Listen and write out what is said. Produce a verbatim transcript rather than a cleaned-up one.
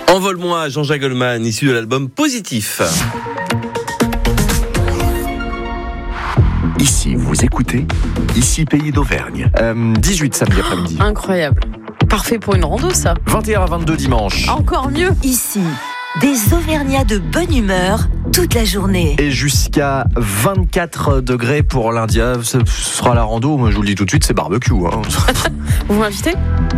Envole-moi, Jean-Jacques Goldman, issu de l'album Positif. Ici, vous écoutez, ici Pays d'Auvergne. Euh, dix-huit samedi après-midi. Incroyable. Parfait pour une rando, ça. vingt et un à vingt-deux dimanche. Encore mieux. Ici, des Auvergnats de bonne humeur toute la journée. Et jusqu'à vingt-quatre degrés pour lundi. Ce sera la rando. Moi, je vous le dis tout de suite, c'est barbecue. Hein. Vous m'invitez ?